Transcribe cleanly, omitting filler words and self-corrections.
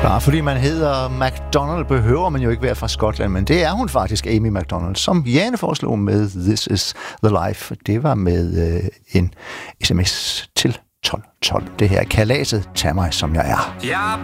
Bare fordi man hedder MacDonald, behøver man jo ikke være fra Skotland, men det er hun faktisk, Amy MacDonald, som Jane foreslog med This Is The Life. Det var med en sms til 1212. Det her er kalaset, Tag mig som jeg er. Jeg